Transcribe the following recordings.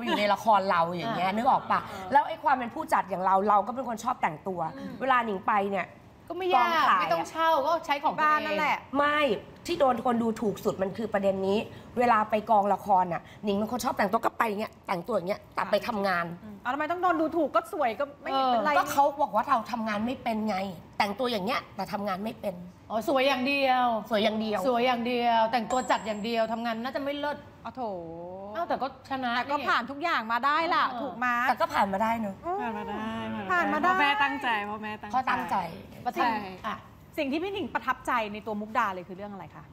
มาอยู่ในละครเราอย่างเงี้ยนึกออกปะแล้วไอ้ความเป็นผู้จัดอย่างเราก็เป็นคนชอบแต่งตัวเวลาหนิงไปเนี่ยก็ไม่ยากไม่ต้องเช่าก็ใช้ของบ้านนั่นแหละไม่ที่โดนคนดูถูกสุดมันคือประเด็นนี้เวลาไปกองละครน่ะหนิงเป็นคนชอบแต่งตัวก็ไปอย่างเงี้ยแต่งตัวอย่างเงี้ยแต่ไปทำงานทำไมต้องโดนดูถูกก็สวยก็ไม่เป็นไรก็เขาบอกว่าเราทำงานไม่เป็นไงแต่งตัวอย่างเงี้ยแต่ทำงานไม่เป็นอ๋อสวยอย่างเดียวสวยอย่างเดียวสวยอย่างเดียวแต่งตัวจัดอย่างเดียวทำงานน่าจะไม่เลิศอ๋อโถแต่ก็ชนะแต่ก็ผ่านทุกอย่างมาได้ล่ะถูกมาแต่ก็ผ่านมาได้เนอะผ่านมาได้พ่อแม่ตั้งใจพ่อแม่ตั้งใจใช่สิ่งที่พี่หนิงประทับใจในตัวมุกดาเลยคือเรื่องอะไรคะ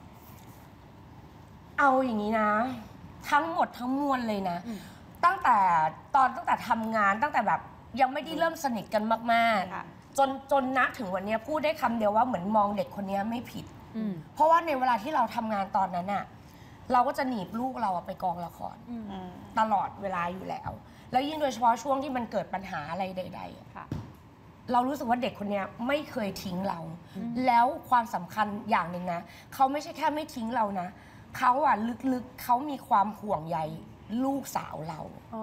เอาอย่างนี้นะทั้งหมดทั้งมวลเลยนะตั้งแต่ทำงานตั้งแต่แบบยังไม่ได้เริ่มสนิทกันมากๆจนณถึงวันนี้พูดได้คำเดียวว่าเหมือนมองเด็กคนนี้ไม่ผิดเพราะว่าในเวลาที่เราทำงานตอนนั้นน่ะเราก็จะหนีบลูกเราไปกองละครตลอดเวลาอยู่แล้วแล้วยิ่งโดยเฉพาะช่วงที่มันเกิดปัญหาอะไรใดๆเรารู้สึกว่าเด็กคนนี้ไม่เคยทิ้งเราแล้วความสำคัญอย่างหนึ่งนะเขาไม่ใช่แค่ไม่ทิ้งเรานะเขาอะลึกๆเขามีความห่วงใยลูกสาวเรา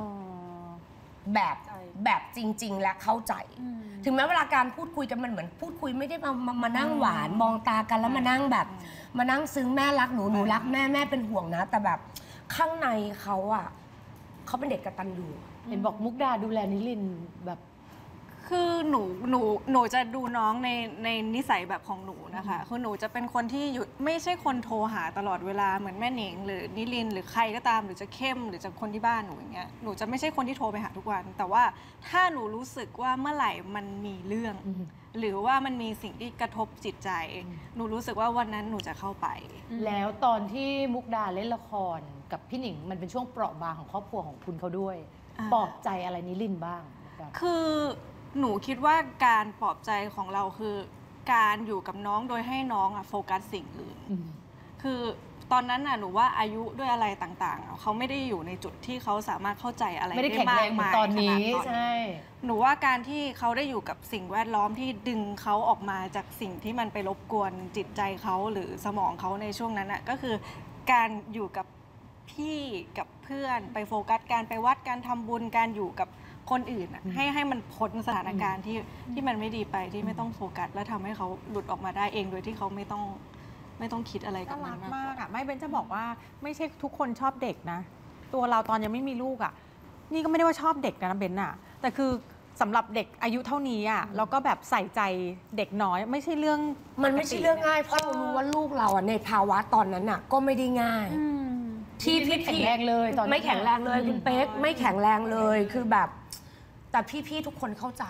แบบจริงๆและเข้าใจถึงแม้เวลาการพูดคุยกันมันเหมือนพูดคุยไม่ได้มานั่งหวานมองตากันแล้วมานั่งแบบมานั่งซึ้งแม่รักหนูรักแม่เป็นห่วงนะแต่แบบข้างในเขาอะเขาเป็นเด็กกตัญญูเห็นบอกมุกดาดูแลนิลินแบบคือหนูจะดูน้องในนิสัยแบบของหนูนะคะคือหนูจะเป็นคนที่อยู่ไม่ใช่คนโทรหาตลอดเวลาเหมือนแม่หนิงหรือนิลินหรือใครก็ตามหรือจะเข้มหรือจะคนที่บ้านหนูอย่างเงี้ยหนูจะไม่ใช่คนที่โทรไปหาทุกวันแต่ว่าถ้าหนูรู้สึกว่าเมื่อไหร่มันมีเรื่องหรือว่ามันมีสิ่งที่กระทบจิตใจหนูรู้สึกว่าวันนั้นหนูจะเข้าไปแล้วตอนที่มุกดาเล่นละครกับพี่หนิงมันเป็นช่วงเปราะบางของครอบครัวของคุณเขาด้วยปลอบใจอะไรนิลินบ้างคือหนูคิดว่าการปลอบใจของเราคือการอยู่กับน้องโดยให้น้องโฟกัสสิ่งอื่นคือตอนนั้นหนูว่าอายุด้วยอะไรต่างๆเขาไม่ได้อยู่ในจุดที่เขาสามารถเข้าใจอะไรได้มากมายตอนนี้ใช่หนูว่าการที่เขาได้อยู่กับสิ่งแวดล้อมที่ดึงเขาออกมาจากสิ่งที่มันไปรบกวนจิตใจเขาหรือสมองเขาในช่วงนั้นก็คือการอยู่กับพี่กับเพื่อนไปโฟกัสการไปวัดการทำบุญการอยู่กับคนอื่นให้มันพ้นสถานการณ์ที่มันไม่ดีไปที่ไม่ต้องโฟกัสแล้วทำให้เขาหลุดออกมาได้เองโดยที่เขาไม่ต้องคิดอะไรกับมันมากไม่เบนจะบอกว่าไม่ใช่ทุกคนชอบเด็กนะตัวเราตอนยังไม่มีลูกนี่ก็ไม่ได้ว่าชอบเด็กนะเบนแต่คือสำหรับเด็กอายุเท่านี้แล้วก็แบบใส่ใจเด็กน้อยไม่ใช่เรื่องมันไม่ใช่เรื่องง่ายเพราะเรารู้ว่าลูกเราในภาวะตอนนั้นก็ไม่ได้ง่ายที่ไม่แข็งแรงเลยตอนไม่แข็งแรงเลยคุณเป๊กไม่แข็งแรงเลยคือแบบแต่พี่ๆทุกคนเข้าใจ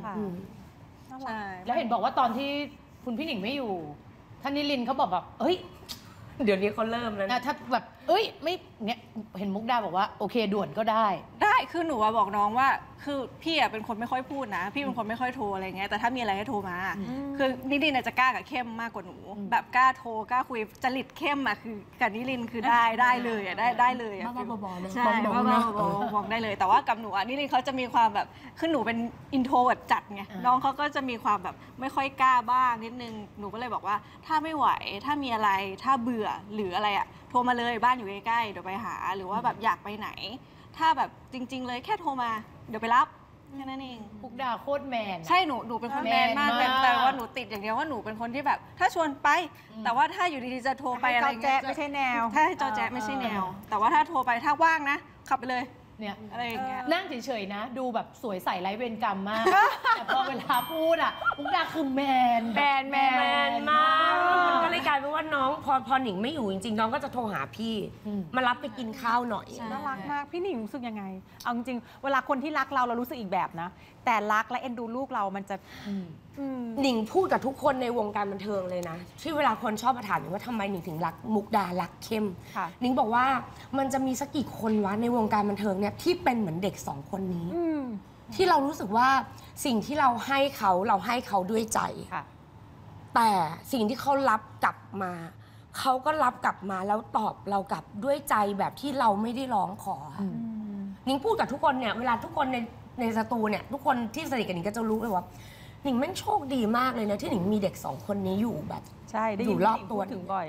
แล้วเห็นบอกว่าตอนที่คุณพี่หนิงไม่อยู่ท่านนิลินเขาบอกแบบเฮ้ยเดี๋ยวนี้เขาเริ่มแล้วนะถ้าแบบไม่เนี่ยเห็นมุกดาบอกว่าโอเคด่วนก็ได้คือหนูบอกน้องว่าคือพี่เป็นคนไม่ค่อยพูดนะพี่เป็นคนไม่ค่อยโทรอะไรเงี้ยแต่ถ้ามีอะไรให้โทรมาคือนิลินจะกล้ากับเข้มมากกว่าหนูแบบกล้าโทรกล้าคุยจริตเข้มคือกับนิลินคือได้เลยได้เลยใช่บอกได้เลยแต่ว่ากับหนูนิลินเขาจะมีความแบบคือหนูเป็นอินโทรเวิร์ตจัดไงน้องเขาก็จะมีความแบบไม่ค่อยกล้าบ้างนิดนึงหนูก็เลยบอกว่าถ้าไม่ไหวถ้ามีอะไรถ้าเบื่อหรืออะไรโทรมาเลยบ้านอยู่ใกล้ๆเดี๋ยวไปหาหรือว่าแบบอยากไปไหนถ้าแบบจริงๆเลยแค่โทรมาเดี๋ยวไปรับแค่นั้นเองมุกดาโคตรแมนใช่หนูเป็นคนแมนมากแต่ว่าหนูติดอย่างเดียวว่าหนูเป็นคนที่แบบถ้าชวนไปแต่ว่าถ้าอยู่ดีๆจะโทรไปอะไรเงี้ยไม่ใช่แนวถ้าให้จอแจ๊ไม่ใช่แนวแต่ว่าถ้าโทรไปถ้าว่างนะขับไปเลยเนี่ยอะไรอย่างเงี้ยนั่งเฉยๆนะดูแบบสวยใสไร้เวรกรรมมากแต่พอเวลาพูดมุกดาคือแมนมากมันก็เลยกลายเป็นว่าน้องพอหนิงไม่อยู่จริงๆน้องก็จะโทรหาพี่มารับไปกินข้าวหน่อยน่ารักมากพี่หนิงรู้สึกยังไงเอาจริงเวลาคนที่รักเรารู้สึกอีกแบบนะแต่รักและเอ็นดูลูกเรามันจะหนิงพูดกับทุกคนในวงการบันเทิงเลยนะที่เวลาคนชอบมาถามหนิงว่าทำไมหนิงถึงรักมุกดารักเข้มหนิงบอกว่ามันจะมีสักกี่คนวะในวงการบันเทิงเนี่ยที่เป็นเหมือนเด็กสองคนนี้ที่เรารู้สึกว่าสิ่งที่เราให้เขาด้วยใจแต่สิ่งที่เขารับกลับมาเขาก็รับกลับมาแล้วตอบเรากลับด้วยใจแบบที่เราไม่ได้ร้องขอหนิงพูดกับทุกคนเนี่ยเวลาทุกคนในสตูเนี่ยทุกคนที่สนิทกับหนิงก็จะรู้เลยว่าหนิงแม่งโชคดีมากเลยนะที่หนิงมีเด็กสองคนนี้อยู่แบบใช่อยู่รอบตัวถึงบ่อย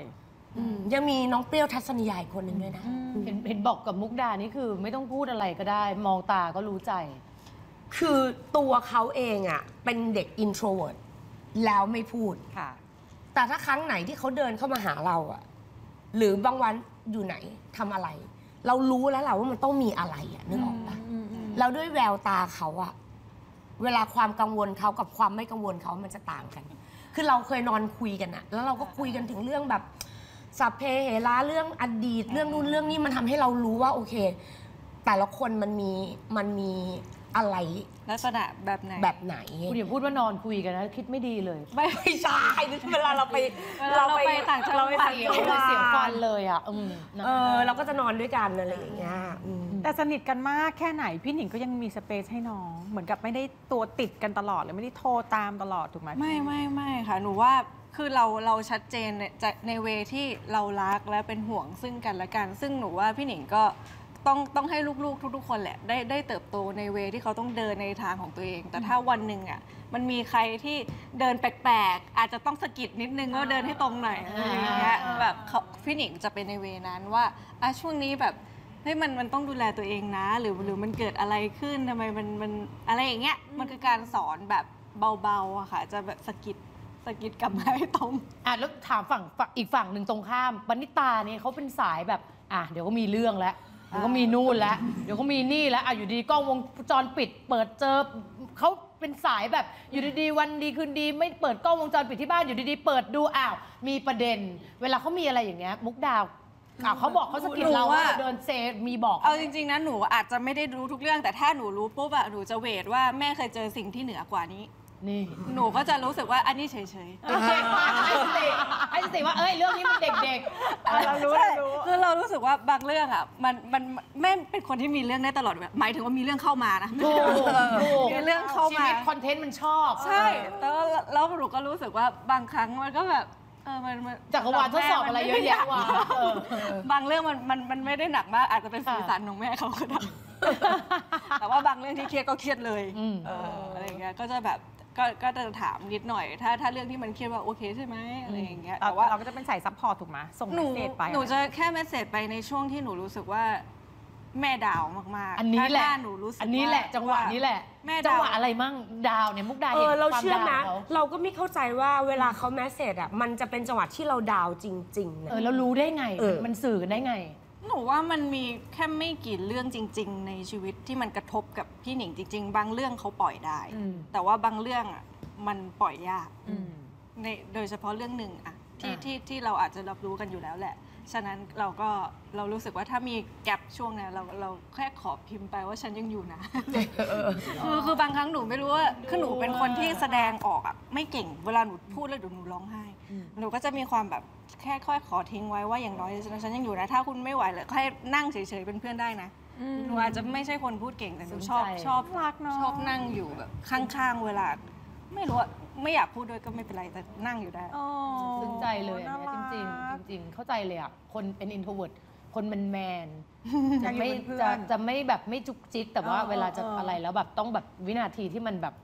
ยังมีน้องเปรี้ยวทัศนียาอีกคนหนึ่งด้วยนะเห็นบอกกับมุกดานี่คือไม่ต้องพูดอะไรก็ได้ มองตาก็รู้ใจคือตัวเขาเองอะเป็นเด็ก introvert แล้วไม่พูดค่ะแต่ถ้าครั้งไหนที่เขาเดินเข้ามาหาเราอะหรือบางวันอยู่ไหนทำอะไร เรารู้แล้วแหละว่ามันต้องมีอะไรอะนึกออกปะแล้วด้วยแววตาเขาอะเวลาความกังวลเขากับความไม่กังวลเขามันจะต่างกัน คือเราเคยนอนคุยกันอะแล้วเราก็คุยกันถึงเรื่องแบบสัพเพเหระเรื่องอดีตเรื่องนู่นเรื่องนี้มันทำให้เรารู้ว่าโอเค แต่ละคนมันมีอะไรลักษณะแบบไหนแบบไหนคุณอย่าพูดว่านอนคุยกันนะคิดไม่ดีเลยไม่ใช่เวลาเราไปเราไปต่างจังหวัดเราไปต่างจังหวัดเสียงฟันเลยอ่ะนะเราก็จะนอนด้วยกันอะไรอย่างเงี้ยแต่สนิทกันมากแค่ไหนพี่หนิงก็ยังมีสเปซให้น้อง เหมือนกับไม่ได้ตัวติดกันตลอดเลยไม่ได้โทรตามตลอดถูกไหมไม่ค่ะ หนูว่าคือเราชัดเจนในเวที่เรารักและเป็นห่วงซึ่งกันและกัน ซึ่งหนูว่าพี่หนิงก็ต้องให้ลูกๆทุกๆคนแหละได้เติบโตในเวที่เขาต้องเดินในทางของตัวเอง แต่ถ้าวันหนึ่งอ่ะมันมีใครที่เดินแปลกๆอาจจะต้องสะกิดนิดนึงว่าเดินให้ตรงหน่อยอะไรอย่างเงี้ยแบบพี่หนิงจะเป็นในเวนั้นว่าช่วงนี้แบบเฮ้ยมันต้องดูแลตัวเองนะหรือมันเกิดอะไรขึ้นทำไมมันอะไรอย่างเงี้ยมันคือการสอนแบบเบาๆอะค่ะจะแบบสะกิดกลับมาให้ตรงแล้วถามฝั่งอีกฝั่งหนึ่งตรงข้ามปณิตาเนี่ยเขาเป็นสายแบบเดี๋ยวก็มีเรื่องแล้วเดี๋ยวก็มีนู่นแล้วเดี๋ยวก็มีนี่แล้วอยู่ดีกล้องวงจรปิดเปิดเจอเขาเป็นสายแบบอยู่ดีๆวันดีคืนดีไม่เปิดกล้องวงจรปิดที่บ้านอยู่ดีๆเปิดดูมีประเด็น เวลาเขามีอะไรอย่างเงี้ยมุกดาวเขาบอกเขาสะกิดเราว่าเดินเซมีบอกเอาจริงๆนะหนูอาจจะไม่ได้รู้ทุกเรื่องแต่ถ้าหนูรู้ปุ๊บหนูจะเวทว่าแม่เคยเจอสิ่งที่เหนือกว่านี้นี่หนูก็จะรู้สึกว่าอันนี้เฉยๆให้สติว่าเรื่องนี้มันเด็กๆเรารู้คือเรารู้สึกว่าบางเรื่องมันแม่เป็นคนที่มีเรื่องได้ตลอดหมายถึงว่ามีเรื่องเข้ามานะมีเรื่องเข้ามาชีวิตคอนเทนต์มันชอบใช่แล้วหนูก็รู้สึกว่าบางครั้งมันก็แบบมันจักรวาลทดสอบอะไรเยอะแยะว่ะบางเรื่องมันไม่ได้หนักมากอาจจะเป็นสีสันของแม่เขาก็ได้แต่ว่าบางเรื่องที่เครียดก็เครียดเลยอะไรอย่างเงี้ยก็จะแบบก็จะถามนิดหน่อยถ้าเรื่องที่มันเครียดว่าโอเคใช่ไหมอะไรอย่างเงี้ยแต่ว่าเราก็จะเป็นสายซัพพอร์ตถูกไหมส่งเมสเซจไปหนูจะแค่เมสเซจไปในช่วงที่หนูรู้สึกว่าแม่ดาวมากๆอันนี้แหละหนูรู้สึกอันนี้แหละจังหวะนี้แหละแม่จังหวะอะไรมั่งดาวเนี่ยมุกดาเห็นเราความเชื่อดานะวเราก็ไม่เข้าใจว่าเวลาเขาแมสเซจมันจะเป็นจังหวะที่เราดาวจริงๆนะแล้วรู้ได้ไงมันสื่อกันได้ไงหนูว่ามันมีแค่ไม่กี่เรื่องจริงๆในชีวิตที่มันกระทบกับพี่หนิงจริงๆบางเรื่องเขาปล่อยได้แต่ว่าบางเรื่องมันปล่อยยากโดยเฉพาะเรื่องหนึ่งที่เราอาจจะรับรู้กันอยู่แล้วแหละฉะนั้นเรารู้สึกว่าถ้ามีแกลบช่วงนี้เราแค่ขอพิมพ์ไปว่าฉันยังอยู่นะคือบางครั้งหนูไม่รู้ว่าคือหนูเป็นคนที่แสดงออกไม่เก่งเวลาหนูพูดแล้วหนูร้องไห้หนูก็จะมีความแบบแค่ค่อยขอทิ้งไว้ว่าอย่างน้อยฉันยังอยู่นะถ้าคุณไม่ไหวเลยแค่นั่งเฉยๆเป็นเพื่อนได้นะหนูอาจจะไม่ใช่คนพูดเก่งแต่หนูชอบนั่งอยู่แบบข้างๆเวลาไม่รู้ไม่อยากพูดด้วยก็ไม่เป็นไรแต่นั่งอยู่ได้ซึ้งใจเลยอันนี้จริงเข้าใจเลยคนเป็น introvert คนมันแมนจะไม่แบบไม่จุกจิกแต่ว่าเวลาจะอะไรแล้วแบบต้องแบบวินาทีที่มันแบบ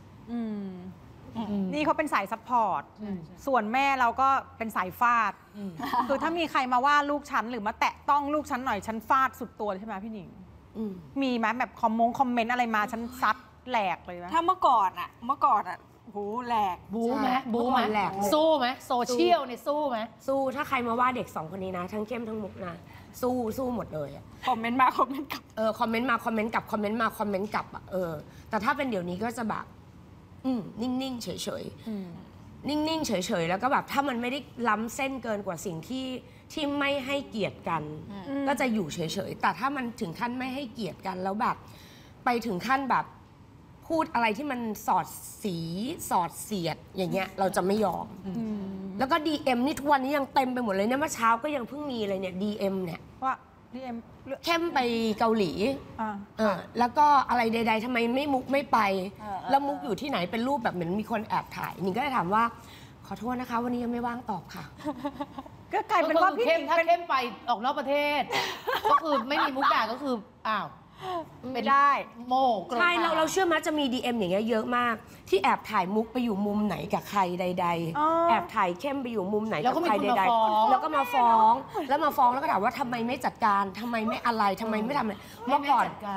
นี่เขาเป็นสายซัพพอร์ตส่วนแม่เราก็เป็นสายฟาดคือถ้ามีใครมาว่าลูกฉันหรือมาแตะต้องลูกฉันหน่อยฉันฟาดสุดตัวใช่ไหมพี่หนิงมีไหมแบบคอมเมนต์อะไรมาฉันซัดแหลกเลยไหมถ้าเมื่อก่อนหูแหลกบู๊ไหมสู้ไหมโซเชียลเนี่ยสู้ไหมสู้ถ้าใครมาว่าเด็ก2คนนี้นะทั้งเข้มทั้งมุกนะสู้หมดเลยคอมเมนต์มาคอมเมนต์กลับคอมเมนต์มาคอมเมนต์กลับคอมเมนต์มาคอมเมนต์กลับแต่ถ้าเป็นเดี๋ยวนี้ก็จะแบบนิ่งๆเฉยๆนิ่งๆเฉยๆแล้วก็แบบถ้ามันไม่ได้ล้ำเส้นเกินกว่าสิ่งที่ไม่ให้เกียรติกันก็จะอยู่เฉยๆแต่ถ้ามันถึงขั้นไม่ให้เกียรติกันแล้วแบบไปถึงขั้นแบบพูดอะไรที่มันสอดสีสอดเสียดอย่างเงี้ยเราจะไม่ยอมแล้วก็ DM นี่ทุกวันนี้ยังเต็มไปหมดเลยเนี่ยเมื่อเช้าก็ยังเพิ่งมีเลยเนี่ย DM เนี่ยว่า DM เข้มไปเกาหลีแล้วก็อะไรใดๆทำไมไม่มุกไม่ไปแล้วมุกอยู่ที่ไหนเป็นรูปแบบเหมือนมีคนแอบถ่ายนิงก็เลยถามว่าขอโทษนะคะวันนี้ยังไม่ว่างตอบค่ะก็กลายเป็นว่าเข้มถ้าเข้มไปออกนอกประเทศก็คือไม่มีมุกด่าก็คือเป็นเป็นไม่ได้โมโกรธใช่เราเชื่อมั้ยจะมี DM อย่างเงี้ยเยอะมาก ที่แอบถ่ายมุกไปอยู่มุมไหนกับใครใดอ๋อๆ แอบถ่ายเข้มไปอยู่มุมไหนแล้วกัก็บมีใครคนใดมาฟ้องๆแล้วก็มาฟ้องแล้วก็ถามว่าทำไมไม่จัดการทำไมไม่อะไรทำไมไม่ทำอะไรเมื่อก่อนจัดการ